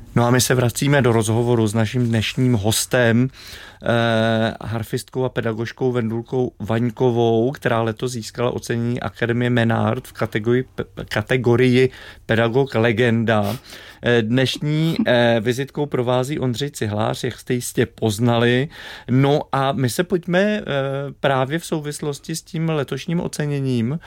No a my se vracíme do rozhovoru s naším dnešním hostem, harfistkou a pedagožkou Vendulkou Vaňkovou, která letos získala ocenění Akademie Menard v kategorii pedagog legenda. Dnešní vizitkou provází Ondřej Cihlář, jak jste jistě poznali. No a my se pojďme právě v souvislosti s tím letošním oceněním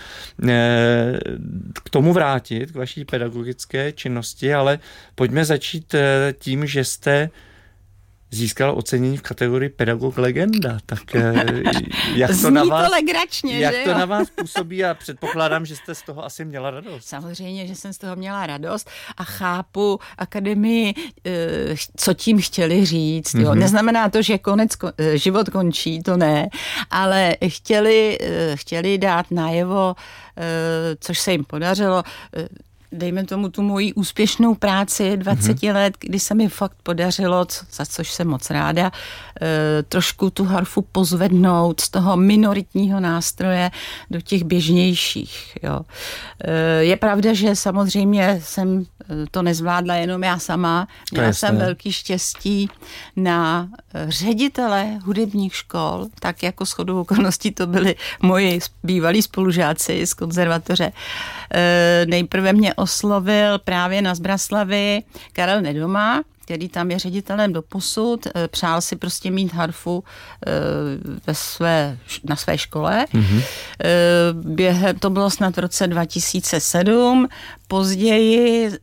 k tomu vrátit, k vaší pedagogické činnosti, ale pojďme začít tím, že jste získal ocenění v kategorii pedagog legenda. Tak jak to na vás, to legračně, jak že to jo? na vás působí a předpokládám, že jste z toho asi měla radost. Samozřejmě, že jsem z toho měla radost a chápu akademii, co tím chtěli říct. Jo. Neznamená to, že život končí, to ne, ale chtěli dát najevo, což se jim podařilo, dejme tomu tu moji úspěšnou práci 20 let, kdy se mi fakt podařilo, za což jsem moc ráda, trošku tu harfu pozvednout z toho minoritního nástroje do těch běžnějších. Jo. Je pravda, že samozřejmě jsem to nezvládla jenom já sama. Měla jsem velký štěstí na ředitele hudebních škol, tak jako shodou okolností to byli moji bývalí spolužáci z konzervatoře. Nejprve mě oslovil právě na Zbraslavi Karel Nedoma, který tam je ředitelem doposud, přál si prostě mít harfu na své škole. To bylo snad v roce 2007. Později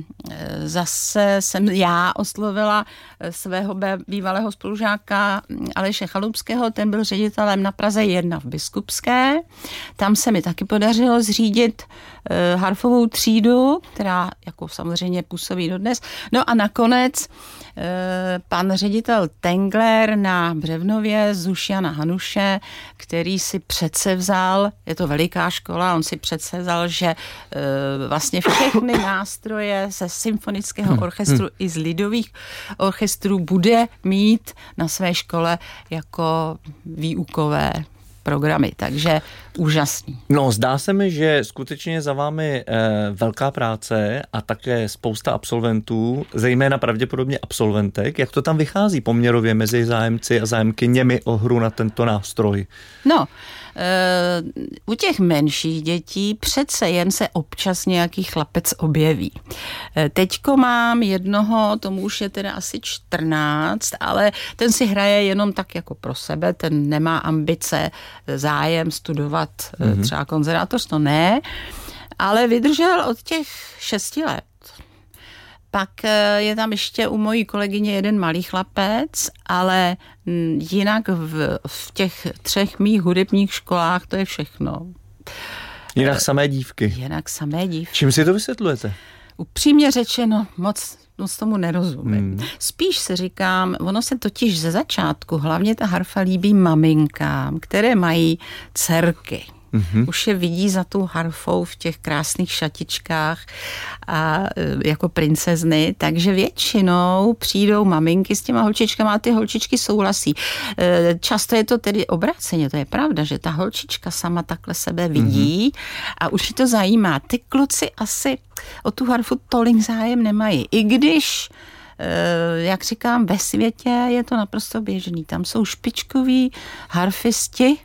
zase jsem já oslovila svého bývalého spolužáka Aleše Chalupského, ten byl ředitelem na Praze 1 v Biskupské. Tam se mi taky podařilo zřídit harfovou třídu, která jako samozřejmě působí dodnes. No a nakonec pan ředitel Tengler na Břevnově Zušiana Hanuše, který si předsevzal, je to veliká škola, on si předsevzal, že vlastně všechny nástroje ze symfonického orchestru i z lidových orchestrů bude mít na své škole jako výukové programy, takže úžasný. No, zdá se mi, že skutečně za vámi velká práce a také spousta absolventů, zejména pravděpodobně absolventek. Jak to tam vychází poměrově mezi zájemci a zájemkyněmi o hru na tento nástroj? No, u těch menších dětí přece jen se občas nějaký chlapec objeví. Teďko mám jednoho, tomu už je teda asi 14, ale ten si hraje jenom tak jako pro sebe, ten nemá ambice, zájem studovat třeba konzervatoř, to ne, ale vydržel od těch 6 let. Pak je tam ještě u mojí kolegyně jeden malý chlapec, ale jinak v těch 3 mých hudebních školách to je všechno. Jinak samé dívky. Jinak samé dívky. Čím si to vysvětlujete? Upřímně řečeno, moc tomu nerozumím. Spíš si říkám, ono se totiž ze začátku, hlavně ta harfa líbí maminkám, které mají dcerky. Už je vidí za tou harfou v těch krásných šatičkách a jako princezny, takže většinou přijdou maminky s těma holčičkama a ty holčičky souhlasí. Často je to tedy obráceně, to je pravda, že ta holčička sama takhle sebe vidí a už ji to zajímá. Ty kluci asi o tu harfu tolik zájem nemají, i když jak říkám, ve světě je to naprosto běžný. Tam jsou špičkoví harfisti,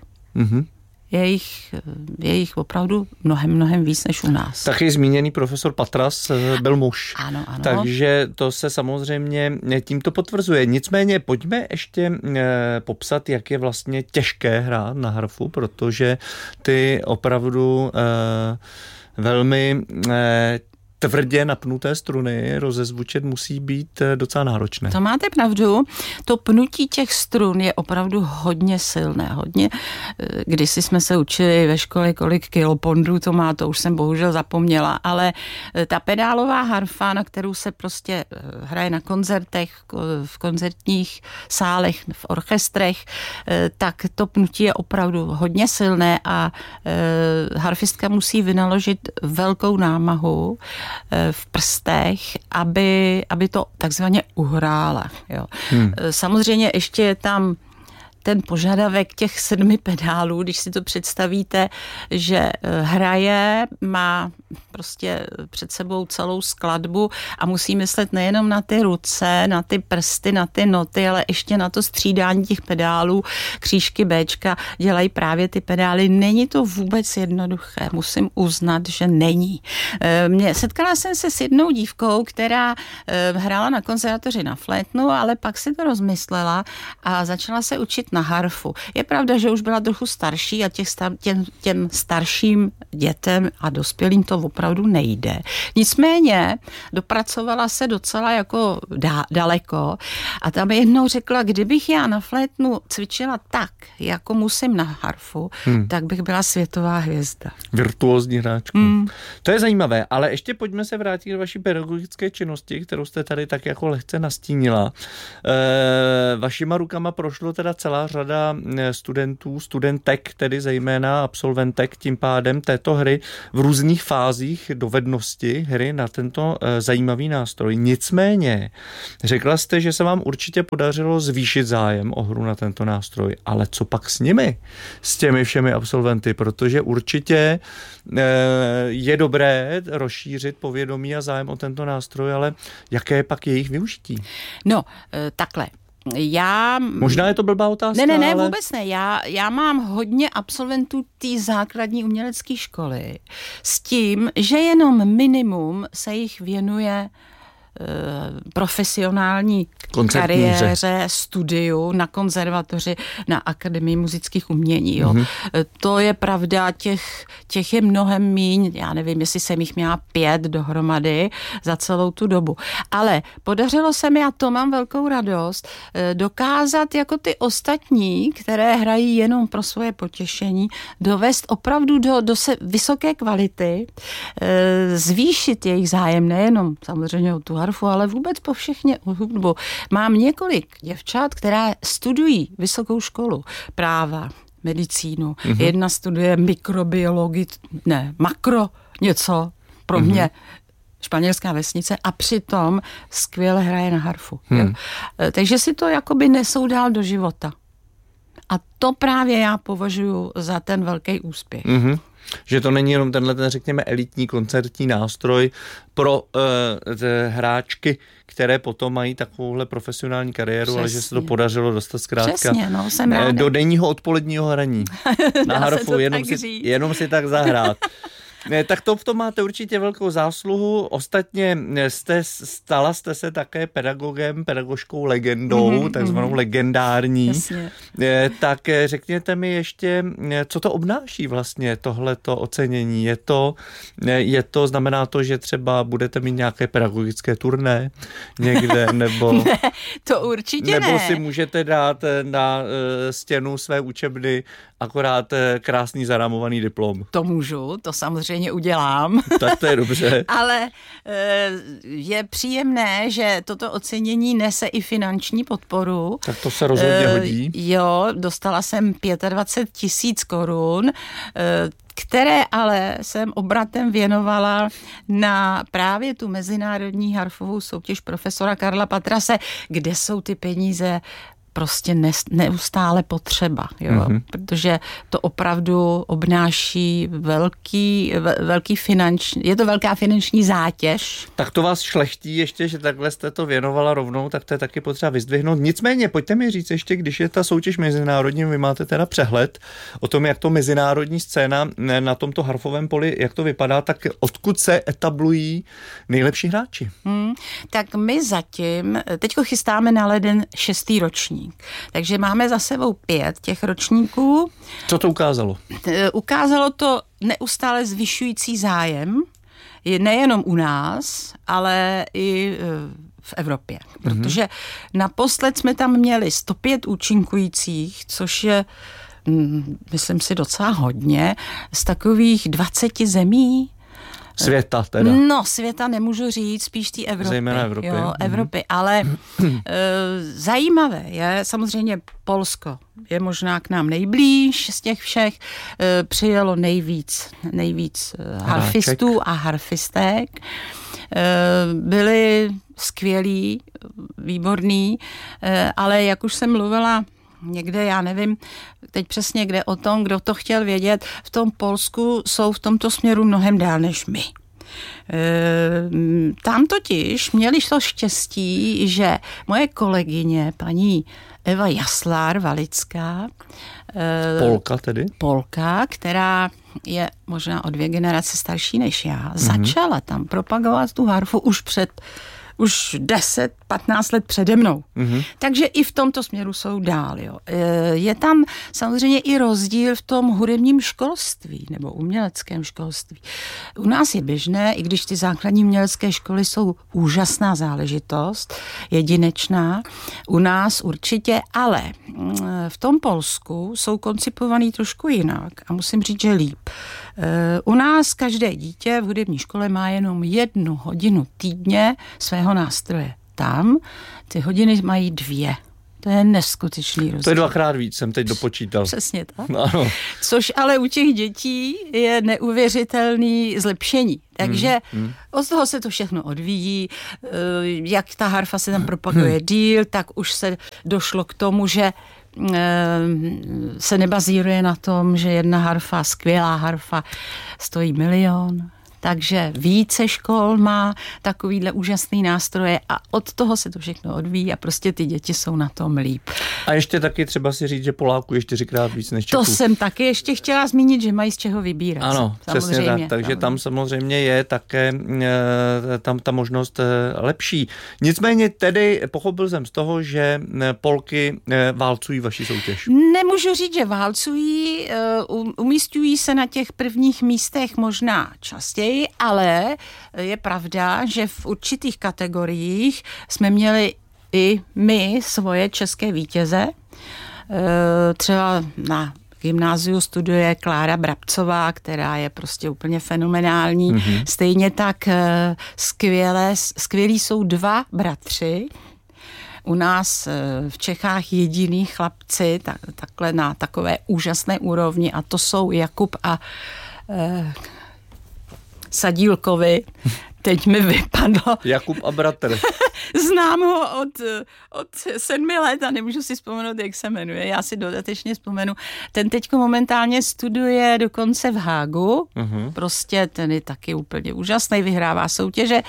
je jich opravdu mnohem víc než u nás. Taky zmíněný profesor Patras byl muž. Ano. Takže to se samozřejmě tímto potvrzuje. Nicméně pojďme ještě popsat, jak je vlastně těžké hrát na harfu, protože ty opravdu velmi tvrdě napnuté struny rozezvučet musí být docela náročné. To máte pravdu. To pnutí těch strun je opravdu hodně silné. Kdysi jsme se učili ve škole, kolik kilopondů to má, to už jsem bohužel zapomněla, ale ta pedálová harfa, na kterou se prostě hraje na koncertech, v koncertních sálech, v orchestrech, tak to pnutí je opravdu hodně silné a harfistka musí vynaložit velkou námahu v prstech, aby to takzvaně uhrála. Jo. Samozřejmě ještě je tam ten požadavek těch 7 pedálů, když si to představíte, že hraje, má prostě před sebou celou skladbu a musí myslet nejenom na ty ruce, na ty prsty, na ty noty, ale ještě na to střídání těch pedálů, křížky Bčka dělají právě ty pedály. Není to vůbec jednoduché, musím uznat, že není. Setkala jsem se s jednou dívkou, která hrála na konzervatoři na flétnu, ale pak si to rozmyslela a začala se učit na harfu. Je pravda, že už byla trochu starší a těm starším dětem a dospělým to opravdu nejde. Nicméně dopracovala se docela jako daleko a tam jednou řekla, kdybych já na flétnu cvičila tak, jako musím na harfu, tak bych byla světová hvězda. Virtuózní hráčku. To je zajímavé, ale ještě pojďme se vrátit do vaší pedagogické činnosti, kterou jste tady tak jako lehce nastínila. Vašima rukama prošlo teda celá řada studentek, tedy zejména absolventek tím pádem této hry v různých fázích dovednosti hry na tento zajímavý nástroj. Nicméně, řekla jste, že se vám určitě podařilo zvýšit zájem o hru na tento nástroj, ale co pak s nimi? S těmi všemi absolventy, protože určitě je dobré rozšířit povědomí a zájem o tento nástroj, ale jaké je pak jejich využití? No, takhle. Možná je to blbá otázka, Ne, ale... vůbec ne. Já mám hodně absolventů té základní umělecké školy s tím, že jenom minimum se jich věnuje profesionální kariéře, studiu na konzervatoři, na Akademii muzických umění. Jo. To je pravda, těch je mnohem míň, já nevím, jestli jsem jich měla 5 dohromady za celou tu dobu. Ale podařilo se mi, a to mám velkou radost, dokázat jako ty ostatní, které hrají jenom pro svoje potěšení, dovést opravdu do vysoké kvality, zvýšit jejich zájem, nejenom samozřejmě o tu harfu, ale vůbec po všechny hudbu. Mám několik děvčat, která studují vysokou školu práva, medicínu. Jedna studuje mikrobiologii, něco pro mě španělská vesnice a přitom skvěle hraje na harfu. Jo. Takže si to jakoby nesou dál do života. A to právě já považuji za ten velký úspěch. Že to není jenom tenhle, řekněme, elitní koncertní nástroj pro hráčky, které potom mají takovouhle profesionální kariéru, přesně, ale že se to podařilo dostat zkrátka do denního odpoledního hraní. Na harfu, jenom si tak zahrát. Tak to v tom máte určitě velkou zásluhu. Ostatně stala jste se také pedagožkou legendou, takzvanou legendární. Jasně. Tak řekněte mi ještě, co to obnáší vlastně tohleto ocenění. Je to, znamená to, že třeba budete mít nějaké pedagogické turné někde, nebo... Ne, to určitě nebo si můžete dát na stěnu své učebny akorát krásný zarámovaný diplom. To můžu, to samozřejmě udělám. Tak to je dobře. Ale je příjemné, že toto ocenění nese i finanční podporu. Tak to se rozhodně hodí. Jo, dostala jsem 25 000 korun, které ale jsem obratem věnovala na právě tu mezinárodní harfovou soutěž profesora Karla Patrase, kde jsou ty peníze prostě neustále potřeba, jo? Protože to opravdu obnáší velký finanční, je to velká finanční zátěž. Tak to vás šlechtí ještě, že takhle jste to věnovala rovnou, tak to je taky potřeba vyzdvihnout. Nicméně, pojďte mi říct ještě, když je ta soutěž mezinárodní, vy máte teda přehled o tom, jak to mezinárodní scéna na tomto harfovém poli, jak to vypadá, tak odkud se etablují nejlepší hráči? Tak my zatím, teďko chystáme na leden 6. ročník. Takže máme za sebou 5 těch ročníků. Co to ukázalo? Ukázalo to neustále zvyšující zájem, nejenom u nás, ale i v Evropě. Protože naposled jsme tam měli 105 účinkujících, což je, myslím si, docela hodně, z takových 20 zemí. Světa teda. No, světa nemůžu říct, spíš té Evropy. Zejména Evropy. Jo, Evropy, ale zajímavé je samozřejmě Polsko. Je možná k nám nejblíž z těch všech. Přijelo nejvíc harfistů a harfistek. Byli skvělí, výborní, ale jak už jsem mluvila někde, já nevím teď přesně kde o tom, kdo to chtěl vědět, v tom Polsku jsou v tomto směru mnohem dál než my. Tam totiž měli to štěstí, že moje kolegyně, paní Eva Jaslar-Valická, Polka tedy? Polka, která je možná o 2 generace starší než já, začala tam propagovat tu harfu už 10-15 let přede mnou. Takže i v tomto směru jsou dál. Jo. Je tam samozřejmě i rozdíl v tom hudebním školství nebo uměleckém školství. U nás je běžné, i když ty základní umělecké školy jsou úžasná záležitost, jedinečná, u nás určitě, ale v tom Polsku jsou koncipovaný trošku jinak a musím říct, že líp. U nás každé dítě v hudební škole má jenom 1 hodinu týdně svého nástroje. Tam ty hodiny mají 2. To je neskutečný rozdíl. To je 2krát víc, jsem teď dopočítal. Přesně tak. Ano. Což ale u těch dětí je neuvěřitelný zlepšení. Takže od toho se to všechno odvíjí. Jak ta harfa se tam propaguje díl, tak už se došlo k tomu, že se nebazíruje na tom, že jedna harfa, skvělá harfa, stojí 1 milion. Takže více škol má takovýhle úžasný nástroje a od toho se to všechno odvíjí a prostě ty děti jsou na tom líp. A ještě taky třeba si říct, že Poláků je 4krát víc než Čechů. To jsem taky ještě chtěla zmínit, že mají z čeho vybírat. Ano, přesně tak. Takže tam samozřejmě je také tam ta možnost lepší. Nicméně tedy pochopil jsem z toho, že Polky válcují vaši soutěž. Nemůžu říct, že válcují, umísťují se na těch prvních místech možná častěji, ale je pravda, že v určitých kategoriích jsme měli i my svoje české vítěze. Třeba na gymnáziu studuje Klára Brabcová, která je prostě úplně fenomenální. Stejně tak skvělí jsou 2 bratři. U nás v Čechách jediný chlapci takhle na takové úžasné úrovni a to jsou Jakub a Sadílkovi. Teď mi vypadlo. Jakub a bratr. Znám ho od 7 let a nemůžu si vzpomenout, jak se jmenuje. Já si dodatečně vzpomenu. Ten teďko momentálně studuje dokonce v Hágu. Prostě ten je taky úplně úžasný, vyhrává soutěže.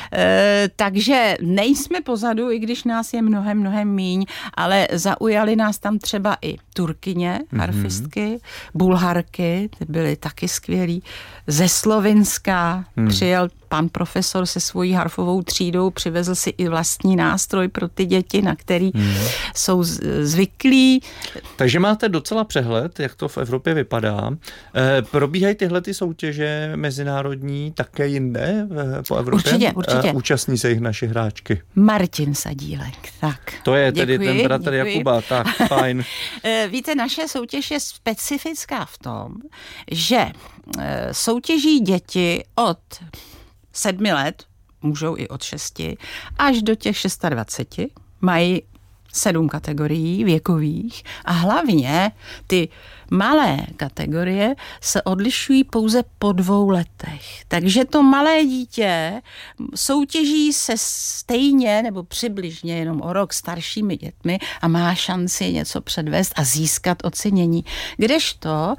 Takže nejsme pozadu, i když nás je mnohem míň, ale zaujali nás tam třeba i Turkyně, harfistky, Bulharky, ty byly taky skvělí. Ze Slovinska přijel pan profesor se svojí harfovou třídou, přivezl si i vlastní nástroj pro ty děti, na který jsou zvyklí. Takže máte docela přehled, jak to v Evropě vypadá. Probíhají tyhle ty soutěže mezinárodní také jinde po Evropě? Určitě. Účastní se jich naši hráčky. Martin Sadílek, tak. To je tedy ten bratr Jakuba, tak fajn. Víte, naše soutěž je specifická v tom, že soutěží děti od 7 let, můžou i od 6, až do těch 26, mají 7 kategorií věkových a hlavně ty malé kategorie se odlišují pouze po 2 letech. Takže to malé dítě soutěží se stejně nebo přibližně jenom o rok staršími dětmi a má šanci něco předvést a získat ocenění. Kdežto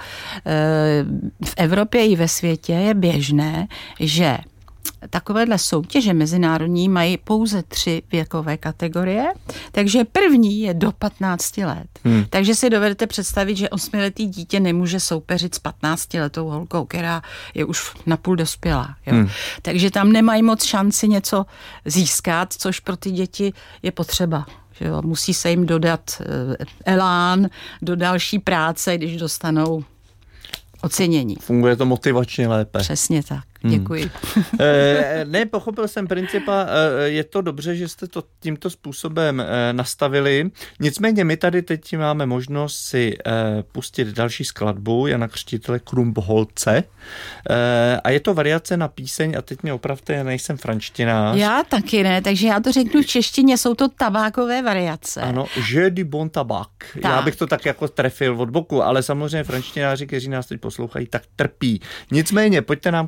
v Evropě i ve světě je běžné, že takovéhle soutěže mezinárodní mají pouze 3 věkové kategorie, takže první je do 15 let. Takže si dovedete představit, že 8letý dítě nemůže soupeřit s 15letou holkou, která je už napůl dospělá. Jo. Takže tam nemají moc šanci něco získat, což pro ty děti je potřeba. Jo. Musí se jim dodat elán do další práce, když dostanou ocenění. Funguje to motivačně lépe. Přesně tak. Děkuji. Ne, pochopil jsem principa, je to dobře, že jste to tímto způsobem nastavili. Nicméně my tady teď máme možnost si pustit další skladbu Jana Křtitele Krumpholze a je to variace na píseň a teď mě opravte, já nejsem frančtinář. Já taky ne, takže já to řeknu v češtině, jsou to tabákové variace. Ano, Je du bon tabac. Tak. Já bych to tak jako trefil od boku, ale samozřejmě frančtináři, kteří nás teď poslouchají, tak trpí. Nicméně, pojďte nám k této skladbě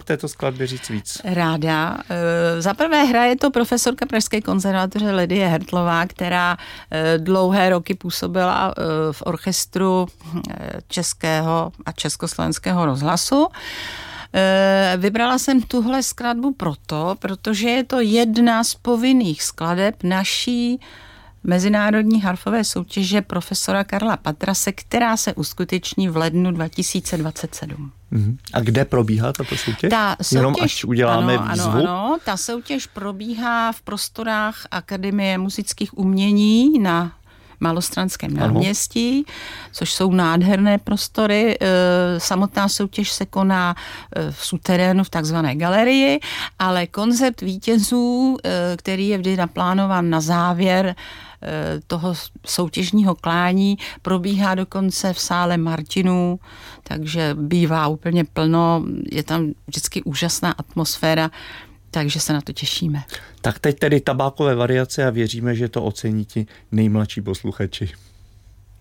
skladby říct víc? Ráda. Za prvé hraje to profesorka Pražské konzervatoře Lidie Hertlová, která dlouhé roky působila v orchestru Českého a Československého rozhlasu. Vybrala jsem tuhle skladbu protože je to jedna z povinných skladeb naší mezinárodní harfové soutěže profesora Karla Patrase, která se uskuteční v lednu 2027. A kde probíhá tato soutěž? Jenom až uděláme výzvu? Ano, ta soutěž probíhá v prostorách Akademie muzických umění na Malostranském náměstí, což jsou nádherné prostory. Samotná soutěž se koná v suterénu v takzvané galerii, ale koncert vítězů, který je vždy naplánován na závěr toho soutěžního klání, probíhá dokonce v sále Martinů, takže bývá úplně plno, je tam vždycky úžasná atmosféra, takže se na to těšíme. Tak teď tedy tabákové variace a věříme, že to ocení ti nejmladší posluchači.